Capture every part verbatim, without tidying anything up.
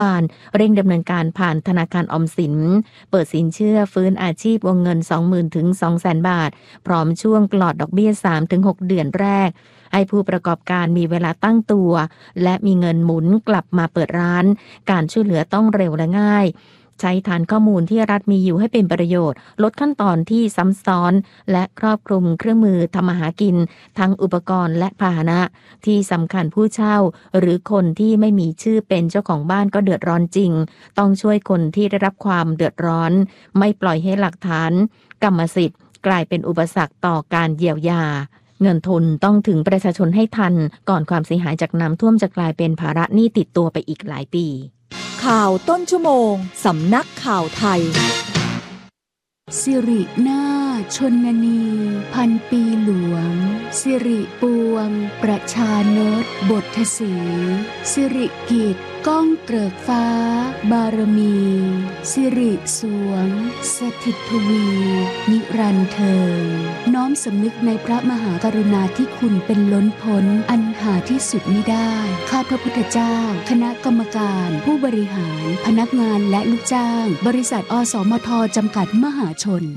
เร่งดำเนินการผ่านธนาคารออมสินเปิดสินเชื่อฟื้นอาชีพวงเงิน สองหมื่น ถึง สองแสน บาทพร้อมช่วงปลอดดอกเบี้ย สามถึงหก เดือนแรกให้ผู้ประกอบการมีเวลาตั้งตัวและมีเงินหมุนกลับมาเปิดร้านการช่วยเหลือต้องเร็วและง่ายใช้ฐานข้อมูลที่รัฐมีอยู่ให้เป็นประโยชน์ลดขั้นตอนที่ซ้ำซ้อนและครอบคลุมเครื่องมือทำมาหากินทั้งอุปกรณ์และพาหนะที่สำคัญผู้เช่าหรือคนที่ไม่มีชื่อเป็นเจ้าของบ้านก็เดือดร้อนจริงต้องช่วยคนที่ได้รับความเดือดร้อนไม่ปล่อยให้หลักฐานกรรมสิทธิ์กลายเป็นอุปสรรคต่อการเยียวยาเงินทุนต้องถึงประชาชนให้ทันก่อนความเสียหายจากน้ำท่วมจะกลายเป็นภาระหนี้ติดตัวไปอีกหลายปีข่าวต้นชั่วโมงสำนักข่าวไทยสิรินาถชนนีพันปีหลวงสิริปวงประชานตบทสีสิริกิจก้องเกริกฟ้าบารมีสิริสวงสถิตทวีนิรันดร์เทิงน้อมสำนึกในพระมหากรุณาธิคุณเป็นล้นพ้นอันหาที่สุดมิได้ข้าพระพุทธเจ้าคณะกรรมการผู้บริหารพนักงานและลูกจ้างบริษัทอสมทจำกัดมหาชน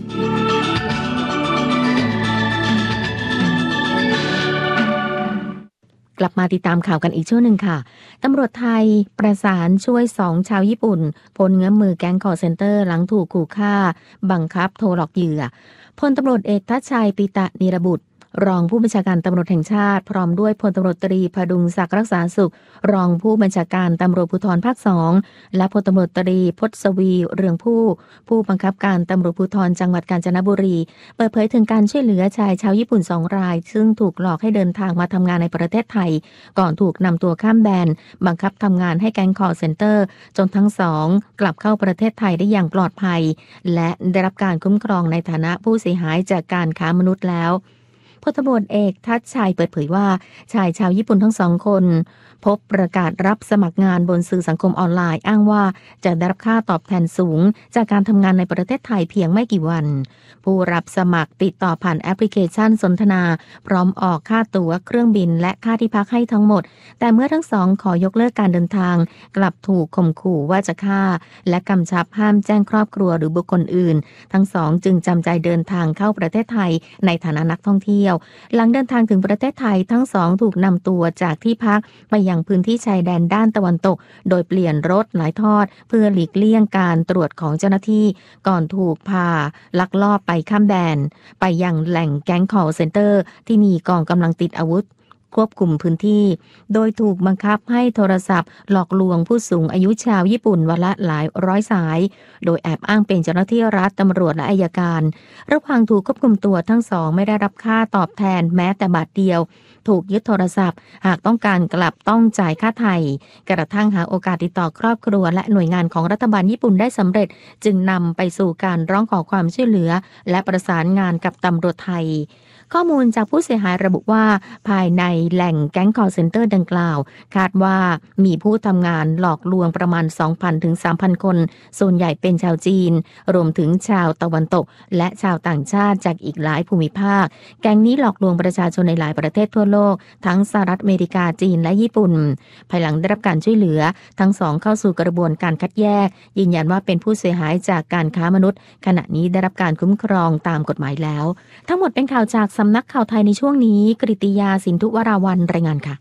กลับมาติดตามข่าวกันอีกช่วงหนึ่งค่ะตำรวจไทยประสานช่วยสองชาวญี่ปุ่นพ้นเงื้อมมือแก๊งคอลเซ็นเตอร์หลังถูกขู่ฆ่าบังคับโทรหลอกเหยื่อพลตำรวจเอกทัชชัยปิตะนิรบุตรรองผู้บัญชาการตำรวจแห่งชาติพร้อมด้วยพลตำรวจตรีพดุงศักดิ์รักษาสุขรองผู้บัญชาการตำรวจภูธรภาคสองและพลตำรวจตรีพศวีเรืองผู้ผู้บังคับการตำรวจภูธรจังหวัดกาญจนบุรีเปิดเผยถึงการช่วยเหลือชายชาวญี่ปุ่นสองรายซึ่งถูกหลอกให้เดินทางมาทำงานในประเทศไทยก่อนถูกนำตัวข้ามแดนบังคับทำงานให้แก๊งคอลเซ็นเตอร์จนทั้งสองกลับเข้าประเทศไทยได้อย่างปลอดภัยและได้รับการคุ้มครองในฐานะผู้เสียหายจากการค้ามนุษย์แล้วพลตำรวจเอกทัชชัยเปิดเผยว่าชายชาวญี่ปุ่นทั้งสองคนพบประกาศรับสมัครงานบนสื่อสังคมออนไลน์อ้างว่าจะได้รับค่าตอบแทนสูงจากการทำงานในประเทศไทยเพียงไม่กี่วันผู้รับสมัครติดต่อผ่านแอปพลิเคชันสนทนาพร้อมออกค่าตั๋วเครื่องบินและค่าที่พักให้ทั้งหมดแต่เมื่อทั้งสองขอยกเลิกการเดินทางกลับถูกข่มขู่ว่าจะฆ่าและกำชับห้ามแจ้งครอบครัวหรือบุคคลอื่นทั้งสองจึงจำใจเดินทางเข้าประเทศไทยในฐานะนักท่องเที่ยวหลังเดินทางถึงประเทศไทยทั้งสองถูกนำตัวจากที่พักไปยังพื้นที่ชายแดนด้านตะวันตกโดยเปลี่ยนรถหลายทอดเพื่อหลีกเลี่ยงการตรวจของเจ้าหน้าที่ก่อนถูกพาลักลอบไปข้ามแดนไปยังแหล่งแก๊งคอลเซ็นเตอร์ที่มีกองกำลังติดอาวุธควบคุมพื้นที่โดยถูกบังคับให้โทรศัพท์หลอกลวงผู้สูงอายุชาวญี่ปุ่นวันละหลายร้อยสายโดยแอบอ้างเป็นเจ้าหน้าที่รัฐตำรวจและอัยการระหว่างถูกควบคุมตัวทั้งสองไม่ได้รับค่าตอบแทนแม้แต่บาทเดียวถูกยึดโทรศัพท์หากต้องการกลับต้องจ่ายค่าไถ่กระทั่งหาโอกาสติดต่อครอบครัวและหน่วยงานของรัฐบาลญี่ปุ่นได้สำเร็จจึงนำไปสู่การร้องขอความช่วยเหลือและประสานงานกับตำรวจไทยข้อมูลจากผู้เสียหายระบุว่าภายในแหล่งแก๊งคอลเซ็นเตอร์ดังกล่าวคาดว่ามีผู้ทำงานหลอกลวงประมาณ สองพัน ถึง สามพัน คนส่วนใหญ่เป็นชาวจีนรวมถึงชาวตะวันตกและชาวต่างชาติจากอีกหลายภูมิภาคแก๊งนี้หลอกลวงประชาชนในหลายประเทศทั่วโลกทั้งสหรัฐอเมริกาจีนและญี่ปุ่นภายหลังได้รับการช่วยเหลือทั้งสองเข้าสู่กระบวนการคัดแยกยืนยันว่าเป็นผู้เสียหายจากการค้ามนุษย์ขณะนี้ได้รับการคุ้มครองตามกฎหมายแล้วทั้งหมดเป็นข่าวจากสำนักข่าวไทยในช่วงนี้กฤติยาสินธุวราวัลย์รายงานค่ะ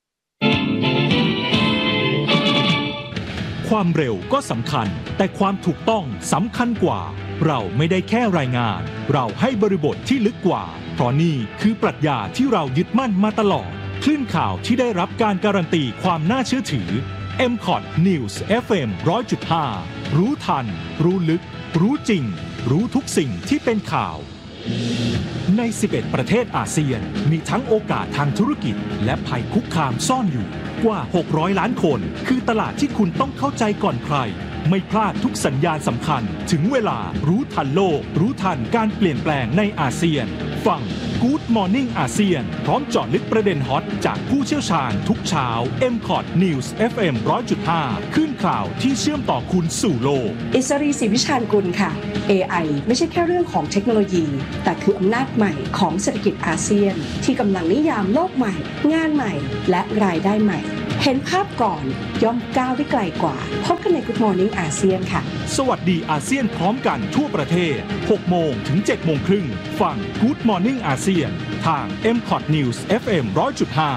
ความเร็วก็สำคัญแต่ความถูกต้องสำคัญกว่าเราไม่ได้แค่รายงานเราให้บริบทที่ลึกกว่าเพราะนี่คือปรัชญาที่เรายึดมั่นมาตลอดคลื่นข่าวที่ได้รับการการันตีความน่าเชื่อถือ เอ็ม คอท News เอฟ เอ็ม หนึ่งร้อยจุดห้า รู้ทันรู้ลึกรู้จริงรู้ทุกสิ่งที่เป็นข่าวในสิบเอ็ดประเทศอาเซียนมีทั้งโอกาสทางธุรกิจและภัยคุกคามซ่อนอยู่กว่าหกร้อยล้านคนคือตลาดที่คุณต้องเข้าใจก่อนใครไม่พลาดทุกสัญญาณสำคัญถึงเวลารู้ทันโลกรู้ทันการเปลี่ยนแปลงในอาเซียนฟัง Good Morning อาเซียนพร้อมเจาะลึกประเด็นฮอตจากผู้เชี่ยวชาญทุกเช้า เอ็ม คอท News เอฟ เอ็ม หนึ่งร้อยจุดห้า ขึ้นข่าวที่เชื่อมต่อคุณสู่โลกอิสรีศรีวิชาญกุลค่ะ เอ ไอ ไม่ใช่แค่เรื่องของเทคโนโลยีแต่คืออำนาจใหม่ของเศรษฐกิจอาเซียนที่กำลังนิยามโลกใหม่งานใหม่และรายได้ใหม่เห็นภาพก่อนย่อมก้าวได้ไกลกว่าพบกันใน Good Morning อาเซียนค่ะสวัสดีอาเซียนพร้อมกันทั่วประเทศหกโมงถึงเจ็ดโมงครึ่งฟัง Good Morning อาเซียนทาง เอ็ม คอท News เอฟ เอ็ม หนึ่งร้อยจุดห้า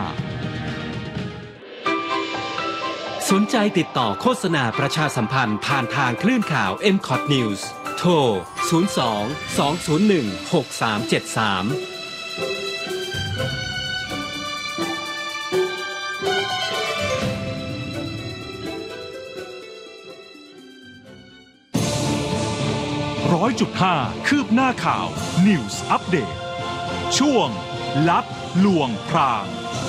สนใจติดต่อโฆษณาประชาสัมพันธ์ผ่านทางคลื่นข่าว เอ็ม คอท News โทร ศูนย์ สอง สอง ศูนย์ หนึ่ง หก สาม เจ็ด สามร้อยจุดห้าคืบหน้าข่าว News Update ช่วงลับลวงพราง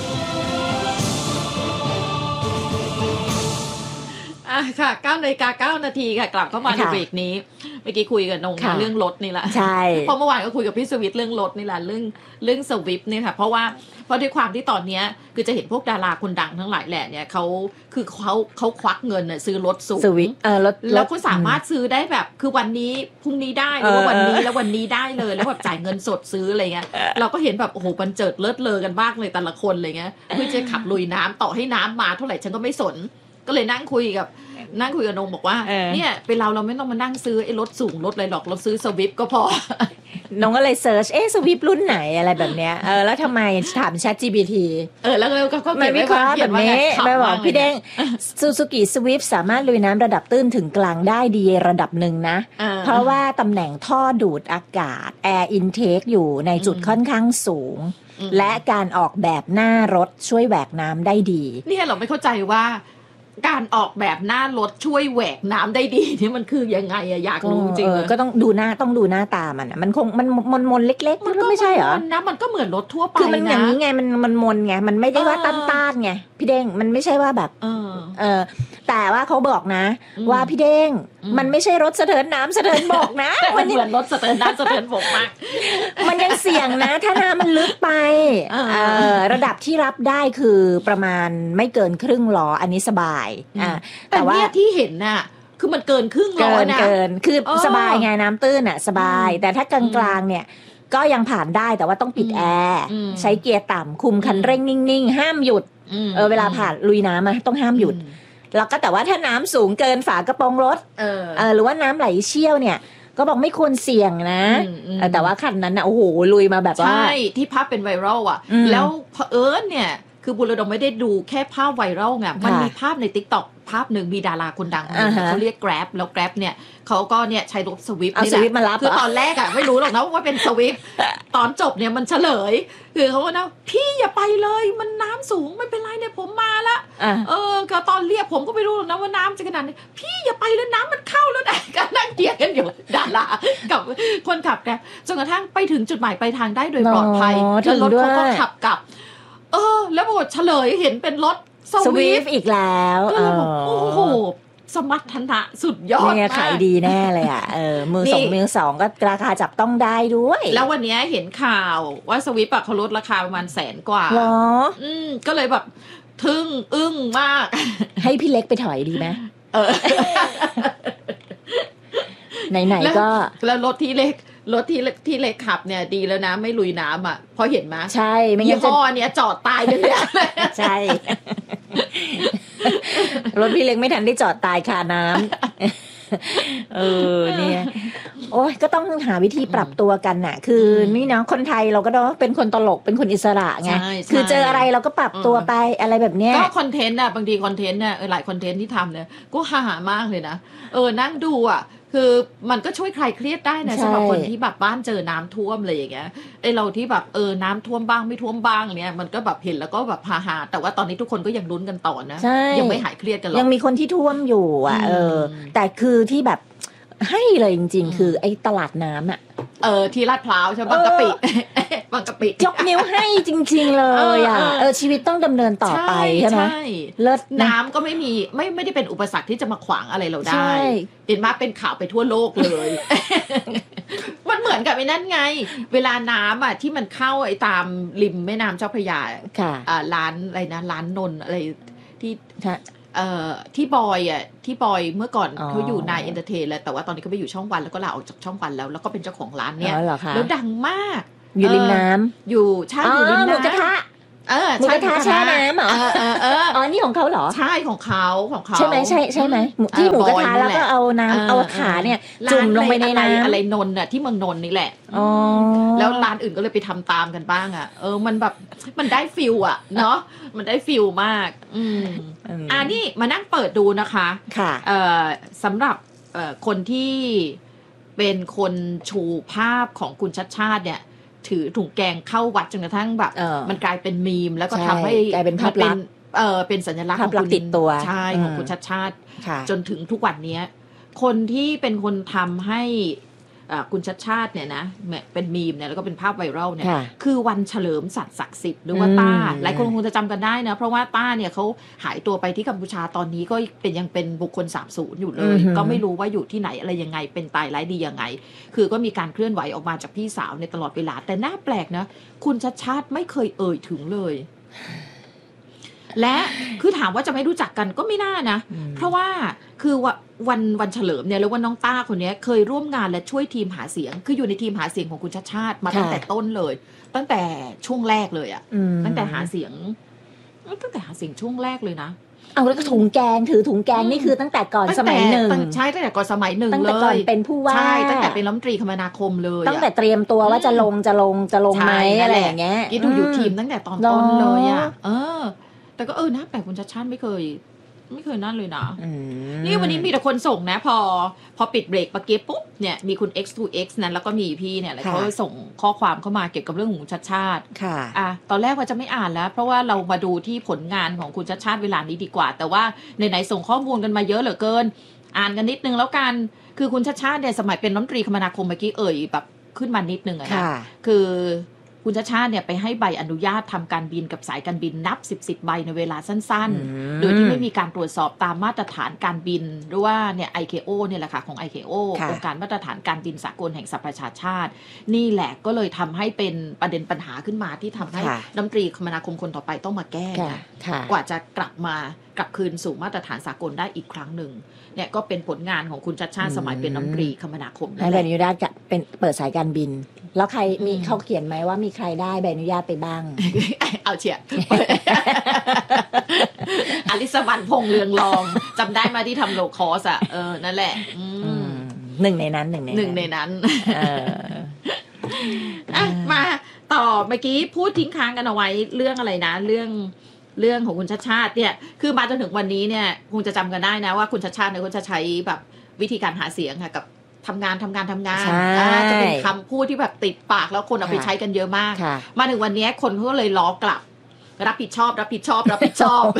อ่ะค่ะเก้านาฬิกาเก้านาทีค่ะกลับเข้ามาในเบรกนี้เมื่อกี้คุยกับนงเรื่องรถนี่แหละใช่เพราะเมื่อวานก็คุยกับพี่สวิทเรื่องรถนี่แหละเรื่องเรื่องสวิฟนี่ค่ะเพราะว่าเพราะด้วยความที่ตอนนี้คือจะเห็นพวกดาราคนดังทั้งหลายแหละเนี่ยเขาคือเขาเขาควักเงินน่ะซื้อรถสูงสวิฟเออรถแล้วคุณสามารถซื้อได้แบบคือวันนี้พรุ่งนี้ได้หรือว่าวันนี้แล้ววันนี้ได้เลยแล้วแบบจ่ายเงินสดซื้ออะไรเงี้ยเราก็เห็นแบบโอ้โหบันเจิดเลิศเลอกันบ้างเลยแต่ละคนอะไรเงี้ยเพื่อจะขับลุยน้ำต่อให้น้ำมาเท่าไหร่ฉันก็ไม่สนก็เลยนั่งคุยกับนั่งคุยกับนงบอกว่าเนี่ยเป็นเราเราไม่ต้องมานั่งซื้อไอ้รถสูงรถอะไรหรอกเราซื้อสวิฟก็พอน้องก็เลยเซิร์ชเอ๊ะสวิฟรุ่นไหนอะไรแบบเนี้ยเออแล้วทำไมถาม Chat จี พี ทีเออแล้วก็ก็ไม่วิเคราะห์แบบนี้ไม่บอกพี่เด้ง Suzuki Swift สามารถลุยน้ำระดับตื้นถึงกลางได้ดีระดับหนึ่งนะเพราะว่าตำแหน่งท่อดูดอากาศ Air Intake อยู่ในจุดค่อนข้างสูงและการออกแบบหน้ารถช่วยแหวกน้ำได้ดีเนี่ยเราไม่เข้าใจว่าการออกแบบหน้ารถช่วยแหวกน้ำได้ดีนี่มันคือยังไงอะอยากรู้จริงๆก็ต้องดูหน้าต้องดูหน้าตามันมันคงมันมนมนเล็กๆมันก็ไม่ใช่เหรอนะมันก็เหมือนรถทั่วไปนะคือมันอย่างนี้ไงมันมันมนไงมันไม่ได้ว่าต้านๆไงพี่เด้งมันไม่ใช่ว่าแบบเออเออแต่ว่าเขาบอกนะว่าพี่เด้งมันไม่ใช่รถสะเทินน้ำสะเทินบกนะมันเหมือนรถสะเทินน้ำสะเทินบกมากมันยังเสี่ยงนะถ้าน้ำมันลึกไประดับที่รับได้คือประมาณไม่เกินครึ่งล้ออันนี้สบายอ่าแต่ว่าที่เห็นน่ะคือมันเกินครึ่งล้อนะเกินคือสบายไงน้ำตื้นอ่ะสบายแต่ถ้ากลางๆเนี่ยก็ยังผ่านได้แต่ว่าต้องปิดแอร์ใช้เกียร์ต่ำคุมคันเร่งนิ่งๆห้ามหยุดเออเวลาผ่านลุยน้ำอ่ะต้องห้ามหยุดแล้วก็แต่ว่าถ้าน้ำสูงเกินฝากระโปรงรถเออเออหรือว่าน้ำไหลเชี่ยวเนี่ยก็บอกไม่ควรเสี่ยงนะแต่ว่าคันนั้นนะโอ้โหลุยมาแบบว่าใช่ที่ภาพเป็นไวรัลอ่ะแล้วเผอิญเนี่ยคือบุรดมไม่ได้ดูแค่ภาพไวรัลไงมันมีภาพใน ติ๊กต็อก ภาพหนึ่งมีดาราคนดังเขาเรียก Grab แล้ว Grab เนี่ยเขาก็เนี่ยใช้รถสวิฟต์นี่แหละคือตอนแรกอ่ะไม่รู้หรอกนะว่าเป็นสวิฟต์ตอนจบเนี่ยมันเฉลยคือเขาว่านะพี่อย่าไปเลยมันน้ำสูงไม่เป็นไรเนี่ยผมมาละเออก็ตอนเรียกผมก็ไม่รู้หรอกนะว่าน้ำจะขนาดนี้พี่อย่าไปเลยน้ำมันเข้าแล้วนะก็นั่งเถียงกันอยู่ดารากับคนขับแกร็บจนกระทั่งไปถึงจุดหมายปลายทางได้โดยปลอดภัยแล้วรถเขาก็ขับกลับเออแล้วปรากฏเฉลยเห็นเป็นรถสวิฟต์อีกแล้วก็เลยบอกโอ้โหสมรรถนะสุดยอดมากขายดีแน่เลยอ่ะเออมือสองมือสองก็ราคาจับต้องได้ด้วยแล้ววันนี้เห็นข่าวว่าสวิฟต์เขาลดราคาประมาณแสนกว่าเหรออืมก็เลยแบบทึ่งอึ้งมากให้พี่เล็กไปถอยดีไหมเออไหนๆก็แล้วรถที่เล็กรถที่ที่เล็กขับเนี่ยดีแล้วนะไม่ลุยน้ำอ่ะพอเห็นไหมใช่ไม่งั้นพ่อเนี้ยจอดตายกันเลยใช่รถพี่เล็กไม่ทันได้จอดตายคาน้ำเออเนี่ยโอ้ยก็ต้องหาวิธีปรับตัวกันน่ะคือนี่เนาะคนไทยเราก็ต้องเป็นคนตลกเป็นคนอิสระไงคือเจออะไรเราก็ปรับตัวไปอะไรแบบเนี้ยก็คอนเทนต์อ่ะบางทีคอนเทนต์เนี่ยหลายคอนเทนต์ที่ทำเนี่ยก็หามากเลยนะเออนั่งดูอ่ะคือมันก็ช่วยคลายเครียดได้นะสำหรับคนที่แบบบ้านเจอน้ำท่วมอะไรอย่างเงี้ยไอเราที่แบบเออน้ำท่วมบ้างไม่ท่วมบ้างเนี่ยมันก็แบบเห็นแล้วก็แบบฮาๆแต่ว่าตอนนี้ทุกคนก็ยังลุ้นกันต่อนะยังไม่หายเครียดกันหรอกยังมีคนที่ท่วมอยู่อ่ะเออแต่คือที่แบบให้เลยจริงๆคือไอ้ตลาดน้ำอ่ะเออที่ลาดพร้าวใช่ไหมบางกะปิบางกะปิยกนิ้วให้จริงๆเลยอ่ะเออชีวิตต้องดำเนินต่อไปใช่ไหมเลิศน้ำก็ไม่มีไม่ไม่ได้เป็นอุปสรรคที่จะมาขวางอะไรเราได้เห็นมาเป็นข่าวไปทั่วโลกเลยมันเหมือนกับไอ้นั่นไงเวลาน้ำอ่ะที่มันเข้าไอ้ตามริมแม่น้ำเจ้าพระยาอ่าร้านอะไรนะร้านนนอะไรที่เอ่อที่บอยอ่ะที่บอยเมื่อก่อนเขาอยู่นายเอนเตอร์เทนแล้วแต่ว่าตอนนี้เขาไปอยู่ช่องวันแล้วก็ลาออกจากช่องวันแล้วแล้วก็เป็นเจ้าของร้านเนี้ยแล้วดังมากอยู่ริมน้ำอยู่ใช่อยู่ริมน้ำหมูกระทะเออหมูกระทะแช่น้ำเหรอเออเออเอออ๋อนี่ของเขาเหรอใช่ของเขาของเขาใช่ไหมใช่ใช่ไหมที่หมูกระทะแล้วก็เอาน้ำเอาขาเนี่ยจุ่มลงไปในน้ำอะไรนนท์น่ะที่เมืองนนท์นี่แหละอ๋อแล้วร้านอื่นก็เลยไปทำตามกันบ้างอ่ะเออมันแบบมันได้ฟิลอ่ะเนาะมันได้ฟิลมากอืมอ่านี่มานั่งเปิดดูนะคะค่ะเอ่อสำหรับเอ่อคนที่เป็นคนชูภาพของคุณชัดชาติเนี่ยถือถุงแกงเข้าวัดจนกระทั่งแบบมันกลายเป็นมีมแล้วก็ทำให้กลายเป็นภาพลักษณ์เออเป็นสัญลักษณ์ของคุณติดตัวใช่ของคุณชัดชาติจนถึงทุกวันนี้คนที่เป็นคนทำให้คุณชัดชาติเนี่ยนะเป็นมีมเนี่ยแล้วก็เป็นภาพไวรัลเนี่ยคือวันเฉลิมสัตว์ศักดิ์สิทธิ์หรือว่าต้าหลายคนคงจะจำกันได้นะเพราะว่าต้าเนี่ยเขาหายตัวไปที่กัมพูชาตอนนี้ก็เป็นยังเป็นบุคคลสาบสูญอยู่เลยก็ไม่รู้ว่าอยู่ที่ไหนอะไรยังไงเป็นตายร้ายดียังไงคือก็มีการเคลื่อนไหวออกมาจากพี่สาวในตลอดเวลาแต่น่าแปลกนะคุณชัดชาติไม่เคยเอ่ยถึงเลยและคือถามว่าจะไม่รู้จักกันก็ไม่น่านะเพราะว่าคือวันวันเฉลิมเนี่ยแล้วว่าน้องต้าคนนี้เคยร่วมงานและช่วยทีมหาเสียงคืออยู่ในทีมหาเสียงของคุณชัดชาติมาตั้งแต่ต้นเลยตั้งแต่ช่วงแรกเลยอ่ะตั้งแต่หาเสียงตั้งแต่หาเสียงช่วงแรกเลยนะเอาแล้วก็ถุงแกงถือถุงแกงนี่คือตั้งแต่ก่อนสมัยหนึ่งใช่ตั้งแต่ก่อนสมัยหนึ่งเลยตั้งแต่ก่อนเป็นผู้ว่าใช่ตั้งแต่เป็นรัฐมนตรีคมนาคมเลยตั้งแต่เตรียมตัวว่าจะลงจะลงจะลงไหมอะไรอย่างเงี้ยคิดดูอยู่ทีมตั้งแต่ตอนต้นเลยอ่ะเออแต่ก็เออนะแปลกคุณชัดชาติไม่เคยไม่เคยนั่นเลยนะนี่วันนี้มีแต่คนส่งนะพอพอปิดเบรกปะเก็บปุ๊บเนี่ยมีคุณ เอ็กซ์ ทู เอ็กซ์ นั้นแล้วก็มีพี่เนี่ยเขาส่งข้อความเข้ามาเกี่ยวกับเรื่องของคุณชัดชาติค่ะอ่ะตอนแรกว่าจะไม่อ่านแล้วเพราะว่าเรามาดูที่ผลงานของคุณชัดชาติเวลานี้ดีกว่าแต่ว่าในไหนส่งข้อมูลกันมาเยอะเหลือเกินอ่านกันนิดนึงแล้วกันคือคุณชัดชาติเนี่ยสมัยเป็นรัฐมนตรีคมนาคมเมื่อกี้เอ่ยแบบขึ้นมานิดนึงอะนะคือคุณชัดชาติเนี่ยไปให้ใบอนุญาตทำการบินกับสายการบินนับสิบสิบใบในเวลาสั้นๆโดยที่ไม่มีการตรวจสอบตามมาตรฐานการบินหรือว่าเนี่ย ไอ เค โอ เนี่ยแหละค่ะของ ไอ เค โอ องค์การมาตรฐานการบินสากลแห่งสหประชาชาตินี่แหละก็เลยทำให้เป็นประเด็นปัญหาขึ้นมาที่ทำให้รัฐมนตรีคมนาคมคนต่อไปต้องมาแก้นะกว่าจะกลับมากลับคืนสู่มาตรฐานสากลได้อีกครั้งหนึ่งเนี่ยก็เป็นผลงานของคุณชัดชาติสมัยเป็นรัฐมนตรีคมนาคมให้ใบอนุญาตเป็นเปิดสายการบินแล้วใครมีเขาเขียนไหมว่ามีใครได้ใบอนุญาตไปบ้างเอาเฉียด อลิสวรรณพงษ์เรืองรองจำได้มาที่ทำโลคอสอ่ะเออนั่นแหละหนึ่งในนั้นหนึ่งในหนึ่งในนั้นอ่ะมาต่อเมื่อกี้พูดทิ้งค้างกันเอาไว้เรื่องอะไรนะเรื่องเรื่องของคุณชัดชาติเนี่ยคือมาจนถึงวันนี้เนี่ยคงจะจำกันได้นะว่าคุณชัดชาติเนี่ยเขาจะใช้แบบวิธีการหาเสียงค่ะกับทำงานทำงานทำงานจะเป็นคำพูดที่แบบติดปากแล้วคนเอาไปใช้กันเยอะมากมาถึงวันนี้คนเขาก็เลยล้อกลับรับผิดชอบรับผิดชอบรับผิดชอบ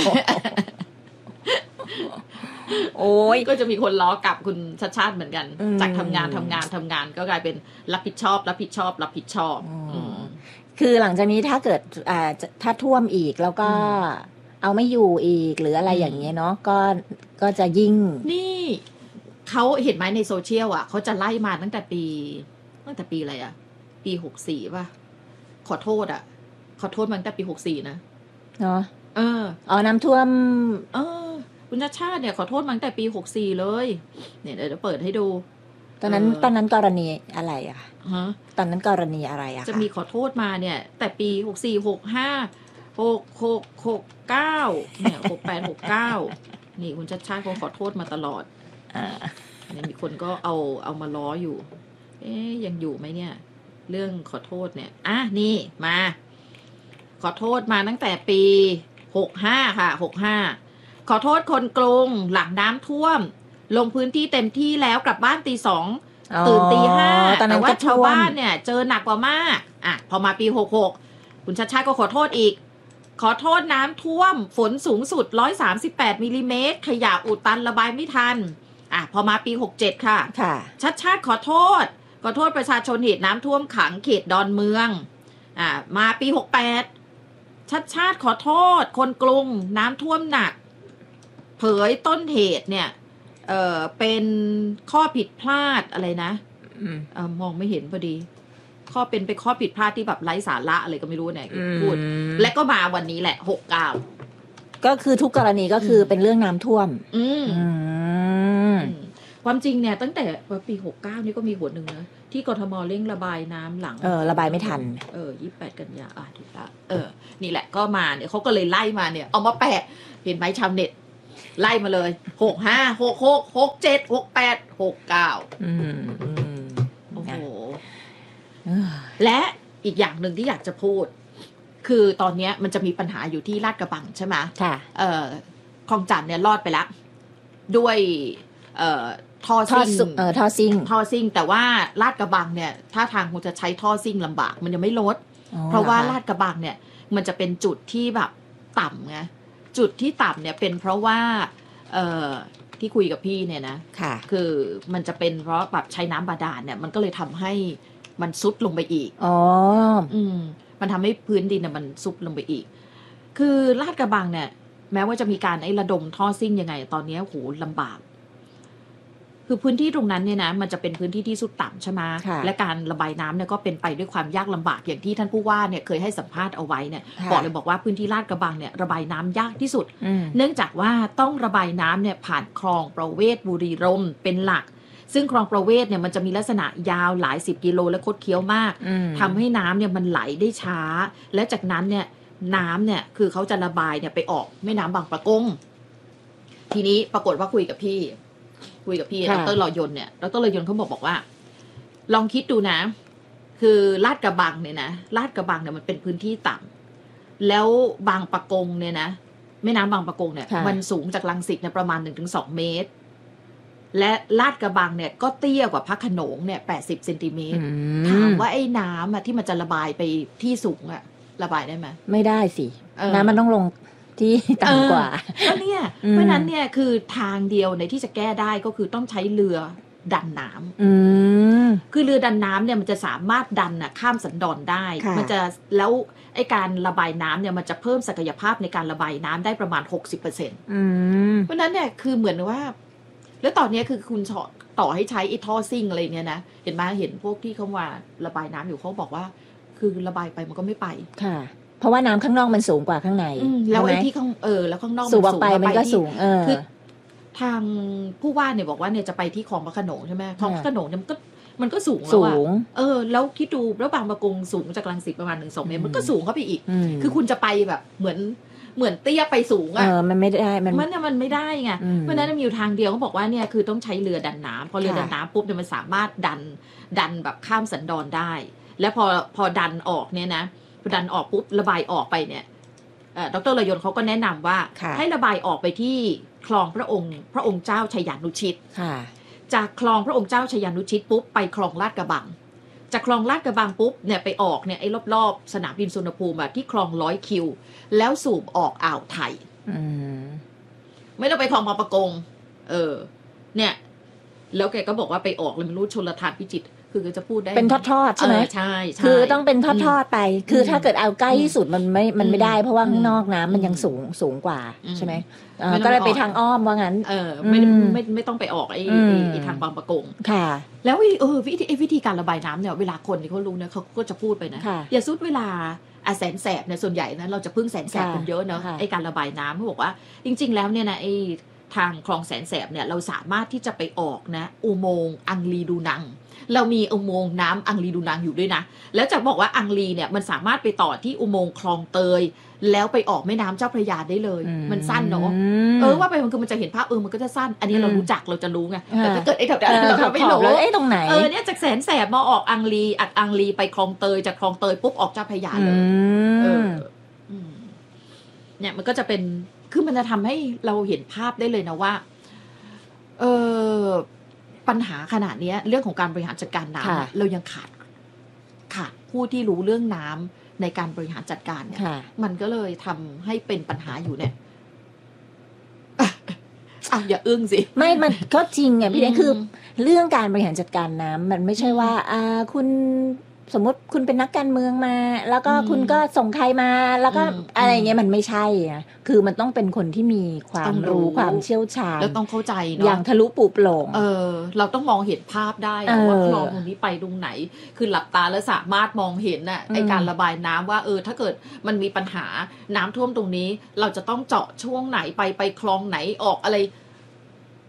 โอ้ยก็จะมีคนล้อกลับคุณชัดชาติเหมือนกันจากทำงานทำงานทำงานก็กลายเป็นรับผิดชอบรับผิดชอบรับผิดชอบคือหลังจากนี้ถ้าเกิดอ่าถ้าท่วมอีกแล้วก็เอาไม่อยู่อีกหรืออะไรอย่างเงี้ยเนาะก็ก็จะยิ่งนี่เขาเห็นไหมในโซเชียลอ่ะเขาจะไล่มาตั้งแต่ปีตั้งแต่ปีอะไรอ่ะปีหกสี่ป่ะขอโทษอ่ะขอโทษมาตั้งแต่ปีหกสี่นะเนาะเอออ๋อน้ำท่วมเออคุณชาติชาติเนี่ยขอโทษมาตั้งแต่ปีหกสี่เลยเนี่ยเดี๋ยวเปิดให้ดูตอนนั้นตอนนั้นกรณีอะไรอ่ะฮะตอนนั้นกรณีอะไรอ่ะจะมีขอโทษมาเนี่ยแต่ปีหกสี่หกห้าหกหกหกเก้าเนี่ยหกแปดหกเก้านี่คุณชาติชาติเขาขอโทษมาตลอดอ่าเนี่ยมีคนก็เอาเอามาล้ออยู่เอ๊ยยังอยู่ไหมเนี่ยเรื่องขอโทษเนี่ยอ่ะนี่มาขอโทษมาตั้งแต่ปีหกห้าค่ะหกห้าขอโทษคนกรุงหลังน้ำท่วมลงพื้นที่เต็มที่แล้วกลับบ้านตีสองตื่นตีห้าแต่ว่าชาวบ้านเนี่ยเจอหนักกว่ามากอ่ะพอมาปีหกหกคุณชัดชาติก็ขอโทษอีกขอโทษน้ำท่วมฝนสูงสุดหนึ่งร้อยสามสิบแปดมิลลิเมตรขยะอุดตันระบายไม่ทันอ่ะพอมาปีหกเจ็ดค่ะค่ะชัดชาติขอโทษขอโทษประชาชนเหตุน้ำท่วมขังเขตดอนเมืองอ่ะมาปีหกแปดชัดชาติขอโทษคนกรุงน้ำท่วมหนักเผยต้นเหตุเนี่ยเออเป็นข้อผิดพลาดอะไรนะเออมองไม่เห็นพอดีข้อเป็นเป็นข้อผิดพลาดที่แบบไร้สาระอะไรก็ไม่รู้เนี่ยพูดและก็มาวันนี้แหละหกเก้าก็คือทุกกรณีก็คือเป็นเรื่องน้ำท่วมอืมความจริงเนี่ยตั้งแต่ปีหกเก้านี่ก็มีหัวหนึ่งนะที่กทมเร่งระบายน้ำหลังเออระบายไม่ทันเออยี่สิบแปดกันยาอ่ะถูกละเออนี่แหละก็มาเนี่ยเขาก็เลยไล่มาเนี่ยเอามาแปะเห็นไหมชาวเน็ตไล่มาเลยหกห้าหกหกหกเจ็ดหกแปดหกเก้าอืมอืมโอ้โหและอีกอย่างหนึ่งที่อยากจะพูดคือตอนนี้มันจะมีปัญหาอยู่ที่ลาดกระบังใช่ไหมค่ะเอ่อคลองจันทน์เนี่ยรอดไปแล้วด้วยเอ่อท่อซิ่งเออท่อซิ่งท่อซิ่งแต่ว่าลาดกระบังเนี่ยถ้าทางคงจะใช้ท่อซิ่งลำบากมันยังไม่ลดเพราะว่าลาดกระบังเนี่ยมันจะเป็นจุดที่แบบต่ำไงจุดที่ต่ำเนี่ยเป็นเพราะว่าเอ่อที่คุยกับพี่เนี่ยนะค่ะคือมันจะเป็นเพราะแบบใช้น้ำบาดาลเนี่ยมันก็เลยทำให้มันซุดลงไปอีกอ๋ออืมมันทำให้พื้นดินเนี่ยมันซุดลงไปอีกคือลาดกระบังเนี่ยแม้ว่าจะมีการไอ้ระดมท่อซิ่งยังไงตอนนี้โหลำบากคือพื้นที่ตรงนั้นเนี่ยนะมันจะเป็นพื้นที่ที่สุดต่ำใช่ไหมและการระบายน้ำเนี่ยก็เป็นไปด้วยความยากลำบากอย่างที่ท่านผู้ว่าเนี่ยเคยให้สัมภาษณ์เอาไว้เนี่ยบอกเลยบอกว่าพื้นที่ลาดกระบังเนี่ยระบายน้ำยากที่สุดเนื่องจากว่าต้องระบายน้ำเนี่ยผ่านคลองประเวศบุรีรัมย์เป็นหลักซึ่งคลองประเวศเนี่ยมันจะมีลักษณะยาวหลายสิบกิโลและคดเคี้ยวมากทำให้น้ำเนี่ยมันไหลได้ช้าและจากนั้นเนี่ยน้ำเนี่ยคือเขาจะระบายเนี่ยไปออกแม่น้ำบางปะกงทีนี้ปรากฏว่าคุยกับพี่คุยกับพี่ดร.รอยนเนี่ยดร.รอยนเขาบอกบอกว่าลองคิดดูนะคือลาดกระบังเนี่ยนะลาดกระบังเนี่ยมันเป็นพื้นที่ต่ำแล้วบางปะกงเนี่ยนะแม่น้ำบางปะกงเนี่ยมันสูงจากรังสิตเนี่ยประมาณ หนึ่งถึงสอง เมตรและลาดกระบังเนี่ยก็เตี้ยกว่าพระโขนงเนี่ยแปดสิบเซนติเมตรถามว่าไอ้น้ำอะที่มันจะระบายไปที่สูงอะระบายได้ไหมไม่ได้สิน้ำมันต้องลงที่ต่ำกว่าก็เนี่ยเพราะนั้นเนี่ยคือทางเดียวในที่จะแก้ได้ก็คือต้องใช้เรือดันน้ำคือเรือดันน้ำเนี่ยมันจะสามารถดันน่ะข้ามสันดอนได้มันจะแล้วไอ้การระบายน้ำเนี่ยมันจะเพิ่มศักยภาพในการระบายน้ำได้ประมาณ หกสิบเปอร์เซ็นต์ เพราะนั้นเนี่ยคือเหมือนว่าแล้วตอนนี้คือคุณต่อให้ใช้ไอ้ท่อซิ่งอะไรเนี่ยนะเห็นไหมเห็นพวกที่เขาว่าระบายน้ำอยู่เขาบอกว่าคือระบายไปมันก็ไม่ไปค่ะเพราะว่าน้ำข้างนอกมันสูงกว่าข้างในแล้วไอ้ที่ข้างเออแล้วข้างนอกสูงไปมันก็สูงเออคือทางผู้ว่าเนี่ยบอกว่าเนี่ยจะไปที่คลองพระโขนงใช่ไหมคลองพระโขนงเนี่ยมันก็มันก็สูงแล้วอ่ะเออแล้วคิดดูแล้วบางปะกงสูงจากรังสิตประมาณหนึ่งสองเมตรมันก็สูงเข้าไปอีกคือคุณจะไปแบบเหมือนเหมือนเตี้ยไปสูงอ่ะเออมันไม่ได้มันมันมันไม่ได้ไงเพราะนั้นมีอยู่ทางเดียวเขาบอกว่าเนี่ยคือต้องใช้เรือดันน้ำพอเรือดันน้ำปุ๊บเนี่ยมันสามารถดันดันแบบข้ามสันดอนได้และพอพอดันออกเนี่ยนะพอดันออกปุ๊บระบายออกไปเนี่ยดร.รอยนเขาก็แนะนำว่าให้ระบายออกไปที่คลองพระองค์พระองค์เจ้าชัยยานุชิตจากคลองพระองค์เจ้าชัยยานุชิตปุ๊บไปคลองลาดกระบังจากคลองลาดกระบังปุ๊บเนี่ยไปออกเนี่ยไอ้รอบๆสนามบินสุวรรณภูมิแบบที่คลองร้อยคิวแล้วสูบออกอ่าวไทยไม่ต้องไปคลองบางปะกงเออเนี่ยแล้วแกก็บอกว่าไปออกเลยไม่รู้ชลทานพิจิตรคือจะพูดได้เป็นทอดๆใช่ไหมใช่ใช่คือต้องเป็นทอดๆไปคือถ้าเกิดเอาใกล้ที่สุดมันไม่มันไม่ได้เพราะว่าข้างนอกน้ำมันยังสูงสูงกว่าใช่ไหมก็เลยไปทางอ้อมว่างั้นเออไม่ไม่ไม่ต้องไปออกไอ้ไอ้ทางบางปะกงค่ะแล้วเออวิธีวิธีการระบายน้ำเนี่ยเวลาคนที่เขารู้เนี่ยเขาก็จะพูดไปนะอย่าซุดเวลาแสนแสบเนี่ยส่วนใหญ่นะเราจะพึ่งแสนแสบกันเยอะเนาะไอ้การระบายน้ำเขาบอกว่าจริงๆแล้วเนี่ยนะไอ้ทางคลองแสนแสบเนี่ยเราสามารถที่จะไปออกนะอุโมงค์อังลีดูนังเรามีอุโมงค์น้ำอังลีดูนังอยู่ด้วยนะแล้วจะบอกว่าอังลีเนี่ยมันสามารถไปต่อที่อุโมงค์คลองเตยแล้วไปออกแม่น้ำเจ้าพระยาได้เลยมันสั้นเนาะเออว่าไปมันคือมันจะเห็นภาพเออมันก็จะสั้นอันนี้เรารู้จักเราจะรู้ไงแต่ถ้าเกิดไอ้แถวๆเราไม่รู้เลยไอ้ตรงไหนเออเนี่ยจากแสนแสบมาออกอังลีอัดอังลีไปคลองเตยจากคลองเตยปุ๊บออกเจ้าพระยาเลยเออเนี่ยมันก็จะเป็นคือมันจะทำให้เราเห็นภาพได้เลยนะว่าเออปัญหาขนาดนี้เรื่องของการบริหารจัดการน้ำเรายังขาดขาดผู้ที่รู้เรื่องน้ำในการบริหารจัดการเนี่ยมันก็เลยทำให้เป็นปัญหาอยู่เนี่ยอ่ะอย่าอึ้งสิไม่มันก็จริงไงพี่เล็กคือเรื่องการบริหารจัดการน้ำมันไม่ใช่ว่าอ่าคุณสมมติคุณเป็นนักการเมืองมาแล้วก็คุณก็ส่งใครมาแล้วก็อะไรเงี้ยมันไม่ใช่นะคือมันต้องเป็นคนที่มีความรู้ความเชี่ยวชาญแล้วต้องเข้าใจเนาะอย่างทะลุปุโปร่งเออเราต้องมองเห็นภาพได้ว่าคลองตรงนี้ไปตรงไหนคือหลับตาแล้วสามารถมองเห็นน่ะไอการระบายน้ำว่าเออถ้าเกิดมันมีปัญหาน้ำท่วมตรงนี้เราจะต้องเจาะช่วงไหนไปไปคลองไหนออกอะไร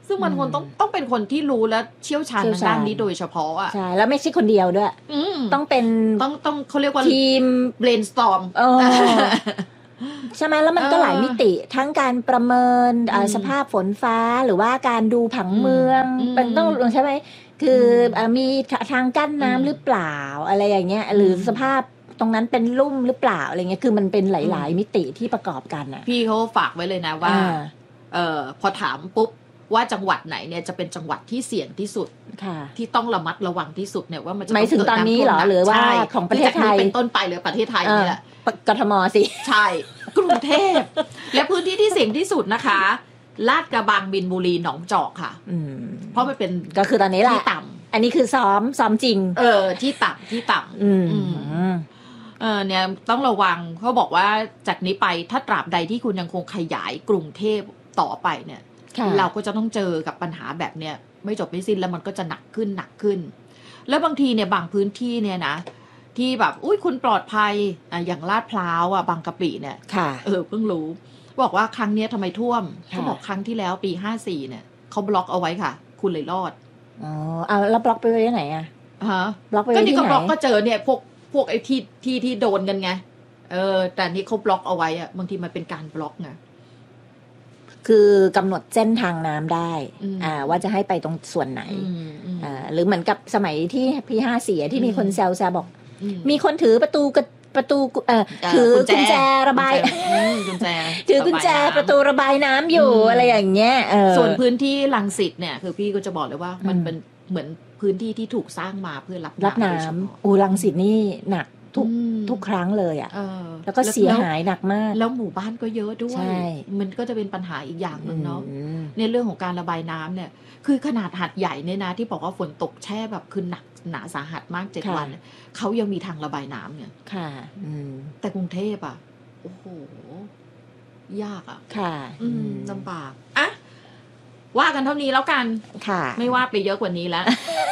ซึ่งมันคนต้องต้องเป็นคนที่รู้และเชี่ยวชาญทางด้านนี้โดยเฉพาะอ่ะใช่แล้วไม่ใช่คนเดียวด้วยต้องเป็นต้องต้องเขาเรียกว่าทีม brainstorm ใช่ไหมแล้วมันก็หลายมิติทั้งการประเมินสภาพฝนฟ้าหรือว่าการดูผังเมืองเป็นต้องใช่ไหมคือมีทางกั้นน้ำหรือเปล่าอะไรอย่างเงี้ยหรือสภาพตรงนั้นเป็นลุ่มหรือเปล่าอะไรเงี้ยคือมันเป็นหลายๆมิติที่ประกอบกันอ่ะพี่เขาฝากไว้เลยนะว่าเอ่อพอถามปุ๊บว่าจังหวัดไหนเนี่ยจะเป็นจังหวัดที่เสี่ยงที่สุดที่ต้องระมัดระวังที่สุดเนี่ยว่ามันจะหมายถึงตอนนี้เหรอหรือว่าของประเทศไทยเป็นต้นไปเลยประเทศไทยนี่แหละกทมสิใช่กรุงเทพและพื้นที่ที่เสี่ยงที่สุดนะคะลาดกระบังบินบุรีหนองจอกค่ะเพราะมันเป็นก็คือตอนนี้แหละที่ต่ำอันนี้คือซ้อมซ้อมจริงเออที่ต่ำที่ต่ำอืมเออเนี่ยต้องระวังเขาบอกว่าจากนี้ไปถ้าตราบใดที่คุณยังคงขยายกรุงเทพต่อไปเนี่ยเราก็จะต้องเจอกับปัญหาแบบเนี้ยไม่จบไม่สิ้นแล้วมันก็จะหนักขึ้นหนักขึ้นแล้วบางทีเนี่ยบางพื้นที่เนี่ยนะที่แบบอุ้ยคุณปลอดภัยอ่ะอย่างลาดพร้าวอ่ะบางกะปิเนี่ยเออเพิ่งรู้บอกว่าครั้งนี้ทำไมท่วมเขาบอกครั้งที่แล้วปีห้าสี่เนี่ยเขาบล็อกเอาไว้ค่ะคุณเลยรอดอ๋อเอาแล้วบล็อกไปไว้ไหนอ่ะฮะบล็อกไปไว้ที่ไหนก็นี่ก็บล็อกก็เจอเนี่ยพวกพวกไอ้ที่ที่ที่โดนกันไงเออแต่นี่เขาบล็อกเอาไว้อ่ะบางทีมันเป็นการบล็อกไงคือกำหนดเส้นทางน้ำได้อ่าว่าจะให้ไปตรงส่วนไหนอ่าหรือเหมือนกับสมัยที่พี่ห้าสี่ที่มีคนแซวแซวบอกมีคนถือประตูประตูเอ่อถือกุญแจระบายกุญแจถือกุญแจประตูระบายน้ำอยู่อะไรอย่างเงี้ยส่วนพื้นที่รังสิตเนี่ยคือพี่ก็จะบอกเลยว่ามันเป็นเหมือนพื้นที่ที่ถูกสร้างมาเพื่อรับรับน้ำอูรังสิตนี่หนักทุกทุกครั้งเลยอ่ะแล้วก็เสียหายหนักมากแล้วหมู่บ้านก็เยอะด้วยมันก็จะเป็นปัญหาอีกอย่างนึงเนาะในเรื่องของการระบายน้ำเนี่ยคือขนาดหัดใหญ่เนี่ยนะที่บอกว่าฝนตกแช่แบบคือหนักหนาสาหัสมากเจ็ดวันเขายังมีทางระบายน้ำเนี่ยค่ะแต่กรุงเทพอ่ะโอ้โหยากอ่ะค่ะลำบากอ่ะว่ากันเท่านี้แล้วกันค่ะไม่ว่าไปเยอะกว่านี้แล้ว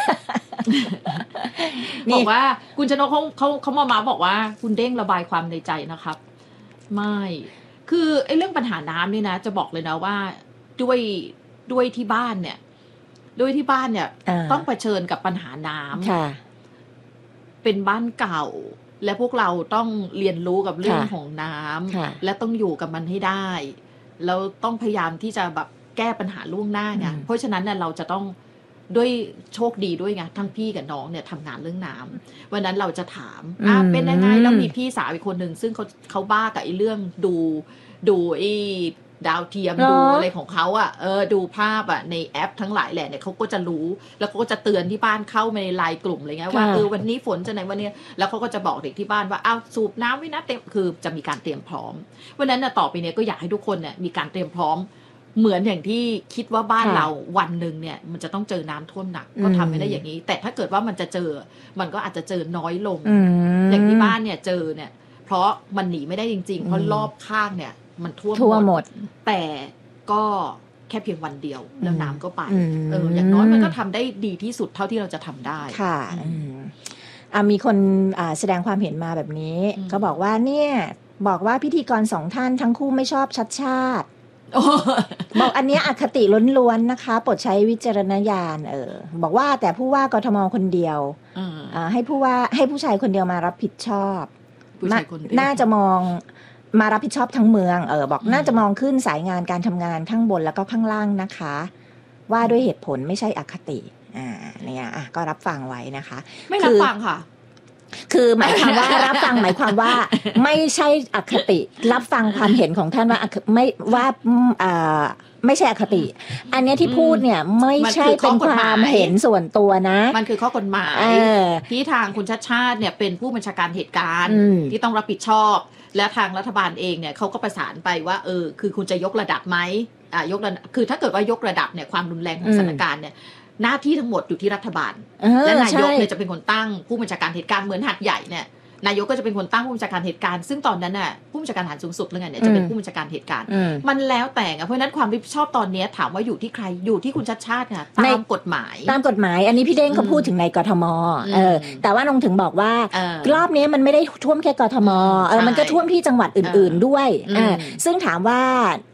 บอกว่าคุณชนกเขาเขาเขามามาบอกว่าคุณเด้งระบายความในใจนะครับไม่คือไอ้เรื่องปัญหาน้ำนี่นะจะบอกเลยนะว่าด้วยด้วยที่บ้านเนี่ยด้วยที่บ้านเนี่ยต้องเผชิญกับปัญหาน้ำเป็นบ้านเก่าและพวกเราต้องเรียนรู้กับเรื่องของน้ำและต้องอยู่กับมันให้ได้แล้วต้องพยายามที่จะแบบแก้ปัญหาล่วงหน้าไงเพราะฉะนั้นเนี่ยเราจะต้องด้วยโชคดีด้วยไงทั้งพี่กับน้องเนี่ยทำงานเรื่องน้ำวันนั้นเราจะถามอ่ะเป็นยังไงแล้วมีพี่สาวอีกคนหนึ่งซึ่งเขาเขาบ้ากับไอ้เรื่องดูดูไอ้ดาวเทียมดูอะไรของเขาอ่ะเออดูภาพอ่ะในแอปทั้งหลายแหละเนี่ยเขาก็จะรู้แล้วเขาก็จะเตือนที่บ้านเข้ามาในไลน์กลุ่มอะไรเงี้ยว่าเออวันนี้ฝนจะไหนวันนี้แล้วเขาก็จะบอกเด็กที่บ้านว่าอ้าวสูบน้ำไว้นะเต็มคือจะมีการเตรียมพร้อมวันนั้นน่ะต่อไปเนี่ยก็อยากให้ทุกคนเนี่ยมีการเตรียมพร้อมเหมือนอย่างที่คิดว่าบ้านเราวันหนึ่งเนี่ยมันจะต้องเจอน้ำท่วมหนักก็ทำไม่ได้อย่างนี้แต่ถ้าเกิดว่ามันจะเจอมันก็อาจจะเจอน้อยลงอย่างที่บ้านเนี่ยเจอเนี่ยเพราะมันหนีไม่ได้จริงๆเพราะรอบข้างเนี่ยมันท่วมหมดแต่ก็แค่เพียงวันเดียวแล้วน้ำก็ไปเอออย่างน้อยมันก็ทำได้ดีที่สุดเท่าที่เราจะทำได้ค่ะอ่ามีคนอ่าแสดงความเห็นมาแบบนี้ก็บอกว่าเนี่ยบอกว่าพิธีกรสองท่านทั้งคู่ไม่ชอบชัดชาติบอกอันนี้อคติล้วนๆนะคะโปรดใช้วิจารณญาณเออบอกว่าแต่ผู้ว่ากทมคนเดียวอ่าให้ผู้ว่าให้ผู้ชายคนเดียวมารับผิดชอบน่าจะมองมารับผิดชอบทั้งเมืองเออบอกน่าจะมองขึ้นสายงานการทำงานข้างบนแล้วก็ข้างล่างนะคะว่าด้วยเหตุผลไม่ใช่อคติอ่าเนี่ยอ่ะก็รับฟังไว้นะคะไม่รับฟังค่ะคือหมายความว่ารับฟังหมายความว่าไม่ใช่อคติรับฟังความเห็นของท่านว่าไม่ว่าอ่าไม่ใช่อคติอันนี้ที่พูดเนี่ยไม่ใช่เป็นความเห็นส่วนตัวนะมันคือข้อกฎหมายที่ทางคุณชัชชาติเนี่ยเป็นผู้บัญชาการเหตุการณ์ที่ต้องรับผิดชอบและทางรัฐบาลเองเนี่ยเขาก็ประสานไปว่าเออคือคุณจะยกระดับไหมอ่ายกระดับคือถ้าเกิดว่ายกระดับเนี่ยความรุนแรงของสถานการณ์เนี่ยหน้าที่ทั้งหมดอยู่ที่รัฐบาลและนายกเนี่ยจะเป็นคนตั้งผู้บัญชาการเหตุการณ์เหมือนหัดใหญ่เนี่ยนายกก็จะเป็นคนตั้งผู้บัญชาการเหตุการณ์ซึ่งตอนนั้นน่ะผู้บัญชาการทหารสูงสุดแล้วไงเนี่ยจะเป็นผู้บัญชาการเหตุการณ์มันแล้วแต่เพราะฉะนั้นความรับผิดชอบตอนนี้ถามว่าอยู่ที่ใครอยู่ที่คุณชัชชาติค่ะตามกฎหมายตามกฎหมายอันนี้พี่เด้งเขาพูดถึงในกทมเออแต่ว่าน้องถึงบอกว่ารอบนี้มันไม่ได้ท่วมแค่กทมเออมันก็ท่วมที่จังหวัดอื่นๆด้วยอ่าซึ่งถามว่า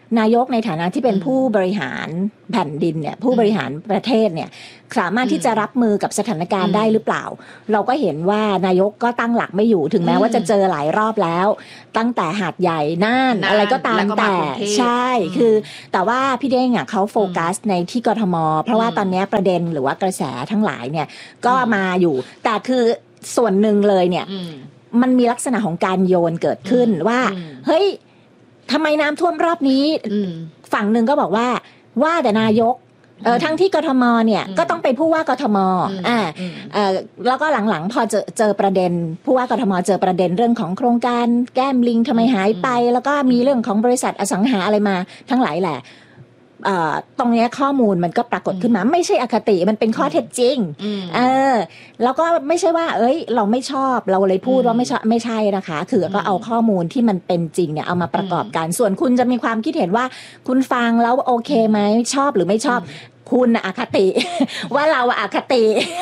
นายกในฐานะที่เป็นผู้บริหารแผ่นดินเนี่ยผู้บริหารประเทศเนี่ยสามารถที่จะรับมือกับสถานการณ์ได้หรือเปล่าเราก็เห็นว่านายกก็ตั้งหลักไม่อยู่ถึงแม้ว่าจะเจอหลายรอบแล้วตั้งแต่หาดใหญ่น่านอะไรก็ตามแต่ใช่คือแต่ว่าพี่เด้งอ่ะเขาโฟกัสในที่กทมเพราะว่าตอนนี้ประเด็นหรือว่ากระแสทั้งหลายเนี่ยก็มาอยู่แต่คือส่วนหนึ่งเลยเนี่ยมันมีลักษณะของการโยนเกิดขึ้นว่าเฮ้ยทำไมน้ำท่วมรอบนี้ฝั่งหนึ่งก็บอกว่าว่าแต่นายกเออทั้งที่กทมเนี่ยก็ต้องไปผู้ว่ากทมอ่าเออแล้วก็หลังๆพอเจอเจอประเด็นผู้ว่ากทมเจอประเด็นเรื่องของโครงการแก้มลิงทำไมหายไปแล้วก็มีเรื่องของบริษัทอสังหาอะไรมาทั้งหลายแหละตรงนี้ข้อมูลมันก็ปรากฏขึ้นมาไม่ใช่อคติมันเป็นข้อเท็จจริงเออแล้วก็ไม่ใช่ว่าเอ้ยเราไม่ชอบเราเลยพูดว่าไม่ชอบไม่ใช่นะคะคือก็เอาข้อมูลที่มันเป็นจริงเนี่ยเอามาประกอบกันส่วนคุณจะมีความคิดเห็นว่าคุณฟังแล้วโอเคไหมชอบหรือไม่ชอบคุณอคติ ว่าเราอคติ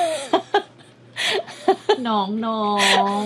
น้องน้อง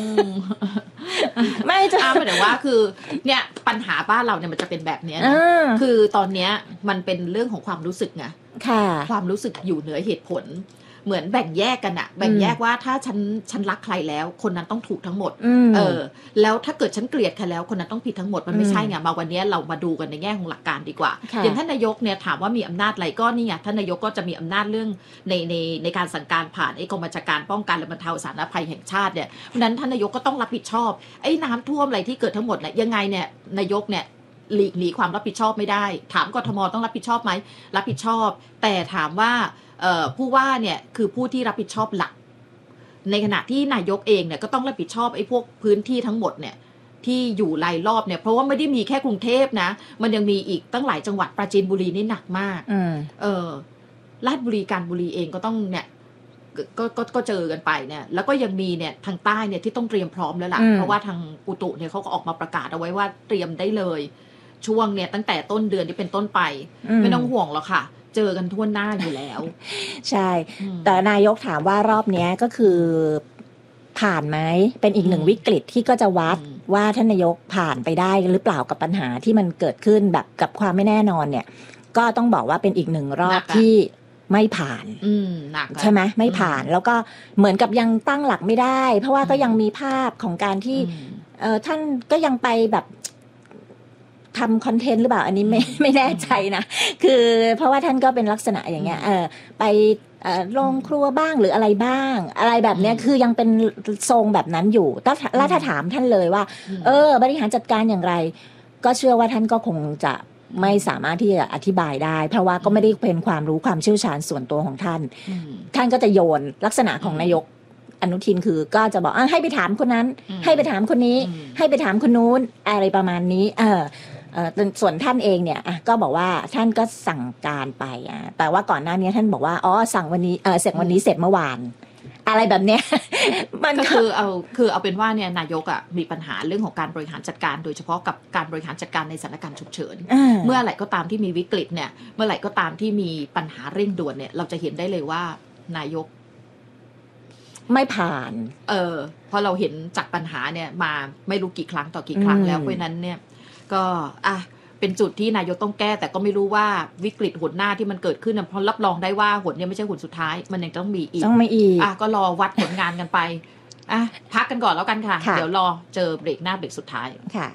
ไม่จะอ้าไม่แต่ว่าคือเนี่ยปัญหาบ้านเราเนี่ยมันจะเป็นแบบนี้นะคือตอนเนี้ยมันเป็นเรื่องของความรู้สึกไงความรู้สึกอยู่เหนือเหตุผลเหมือนแบ่งแยกกันอะแบ่งแยกว่าถ้าฉันฉันรักใครแล้วคนนั้นต้องถูกทั้งหมดเออแล้วถ้าเกิดฉันเกลียดใครแล้วคนนั้นต้องผิดทั้งหมดมันไม่ใช่ไงมาวันนี้เรามาดูกันในแง่ของหลักการดีกว่าอย่างท่านนายกเนี่ยถามว่ามีอำนาจอะไรก็นี่ไงท่านนายกก็จะมีอำนาจเรื่องในในในการสั่งการผ่านไอ้กองบัญชาการป้องกันและบรรเทาสาธารณภัยแห่งชาติเนี่ยเพราะนั้นท่านนายกก็ต้องรับผิดชอบไอ้น้ำท่วมอะไรที่เกิดทั้งหมดเนี่ยยังไงเนี่ยนายกเนี่ยหลีกหนีความรับผิดชอบไม่ได้ถามกทมต้องรับผิดชอบไหมรับผิดชอบแต่ถามว่าผู้ว่าเนี่ยคือผู้ที่รับผิดชอบหลักในขณะที่นายกเองเนี่ยก็ต้องรับผิดชอบไอ้พวกพื้นที่ทั้งหมดเนี่ยที่อยู่รายรอบเนี่ยเพราะว่าไม่ได้มีแค่กรุงเทพนะมันยังมีอีกตั้งหลายจังหวัดปราจีนบุรีนี่หนักมากเออราชบุรีกาญจนบุรีเองก็ต้องเนี่ยก็ก็ก็เจอกันไปเนี่ยแล้วก็ยังมีเนี่ยทางใต้เนี่ยที่ต้องเตรียมพร้อมแล้วล่ะเพราะว่าทางอุตุเนี่ยเขาก็ออกมาประกาศเอาไว้ว่าเตรียมได้เลยช่วงเนี่ยตั้งแต่ต้นเดือนที่เป็นต้นไปไม่ต้องห่วงหรอกค่ะเจอกันทั่วหน้าอยู่แล้วใช่แต่นายกถามว่ารอบนี้ก็คือผ่านไหมเป็นอีกหนึ่งวิกฤตที่ก็จะวัดว่าท่านนายกผ่านไปได้หรือเปล่ากับปัญหาที่มันเกิดขึ้นแบบกับความไม่แน่นอนเนี่ยก็ต้องบอกว่าเป็นอีกหนึ่งรอบที่ไม่ผ่านใช่ไหมไม่ผ่านแล้วก็เหมือนกับยังตั้งหลักไม่ได้เพราะว่าก็ยังมีภาพของการที่ท่านก็ยังไปแบบทำคอนเทนต์หรือเปล่าอันนี้ไม่ไม่แน่ใจนะคือเพราะว่าท่านก็เป็นลักษณะอย่างเงี้ยเออไปโรงครัวบ้างหรืออะไรบ้างอะไรแบบเนี้ยคือยังเป็นทรงแบบนั้นอยู่แล้วถ้าถามท่านเลยว่าเออบริหารจัดการอย่างไรก็เชื่อว่าท่านก็คงจะไม่สามารถที่จะอธิบายได้เพราะว่าก็ไม่ได้เป็นความรู้ความเชี่ยวชาญส่วนตัวของท่านท่านก็จะโยนลักษณะของนายกอนุทินคือก็จะบอกให้ไปถามคนนั้นให้ไปถามคนนี้ให้ไปถามคนนู้นอะไรประมาณนี้เออส่วนท่านเองเนี่ยก็บอกว่าท่านก็สั่งการไปแต่ว่าก่อนหน้านี้ท่านบอกว่าอ๋อสั่งวันนี้เออเสร็จวันนี้เสร็จเมื่อวานอะไรแบบเนี้ยมันก็คือเอาคือเอาเป็นว่าเนี่ยนายกอ่ะมีปัญหาเรื่องของการบริหารจัดการโดยเฉพาะกับการบริหารจัดการในสถานการณ์ฉุกเฉินเมื่อไหร่ก็ตามที่มีวิกฤตเนี่ยเมื่อไหร่ก็ตามที่มีปัญหาเร่งด่วนเนี่ยเราจะเห็นได้เลยว่านายกไม่ผ่านเออเพราะเราเห็นจากปัญหาเนี่ยมาไม่รู้กี่ครั้งต่อกี่ครั้งแล้วเพราะนั้นเนี่ยก็อ่ะเป็นจุดที่นายกต้องแก้แต่ก็ไม่รู้ว่าวิกฤตหนหน้าที่มันเกิดขึ้นเพราะรับรองได้ว่าหนเนี่ยไม่ใช่หนสุดท้ายมันยังต้องมีอีกต้องมีอีกอ่ะก็รอวัดผลงานกันไปอ่ะพักกันก่อนแล้วกันค่ะเดี๋ยวรอเจอเบรกหน้าเบรกสุดท้ายค่ะ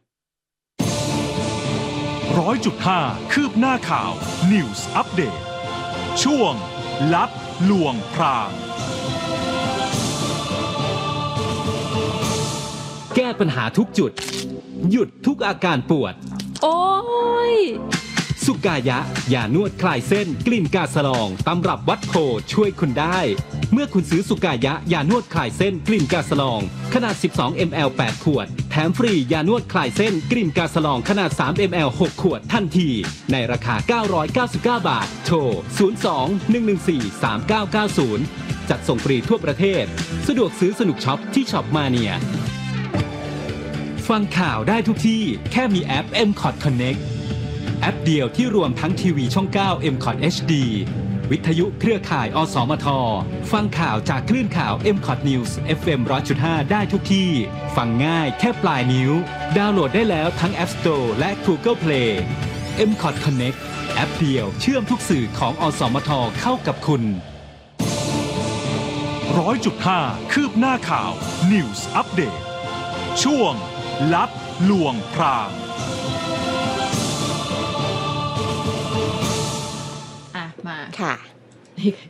ร้อยจุดห้าคืบหน้าข่าว News Update ช่วงลับลวงพรางแก้ปัญหาทุกจุดหยุดทุกอาการปวดโอ้ยสุกายะยานวดคลายเส้นกลิ่นกาสลองตำรับวัดโพช่วยคุณได้เมื่อคุณซื้อสุกายะยานวดคลายเส้นกลิ่นกาสลองขนาดสิบสองมิลลิลิตร แปดขวดแถมฟรียานวดคลายเส้นกลิ่นกาสลองขนาดสามมิลลิลิตร หกขวดทันทีในราคาเก้าร้อยเก้าสิบเก้าบาทโทรศูนย์ สอง หนึ่ง หนึ่ง สี่ สาม เก้า เก้า ศูนย์จัดส่งฟรีทั่วประเทศสะดวกซื้อสนุกช็อปที่ช็อปมาเนียฟังข่าวได้ทุกที่แค่มีแอป เอ็ม คอท Connect แอปเดียวที่รวมทั้งทีวีช่องเก้า เอ็ม คอท เอช ดี วิทยุเครือข่ายอสมทฟังข่าวจากคลื่นข่าว เอ็ม คอท News เอฟ เอ็ม หนึ่งร้อยจุดห้า ได้ทุกที่ฟังง่ายแค่ปลายนิ้วดาวน์โหลดได้แล้วทั้ง App Store และ Google Play เอ็ม คอท Connect แอปเดียวเชื่อมทุกสื่อของอสมทเข้ากับคุณร้อยจุดห้า คืบหน้าข่าว News Update ช่วงลับลวงพรางอ่ะมาค่ะ